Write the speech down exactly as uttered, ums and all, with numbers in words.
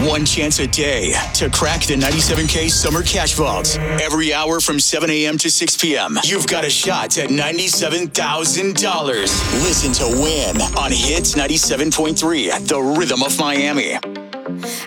One chance a day to crack the ninety-seven K Summer Cash Vault. Every hour from seven a.m. to six p.m. You've got a shot at ninety-seven thousand dollars. Listen to Win on Hits ninety-seven point three, the rhythm of Miami.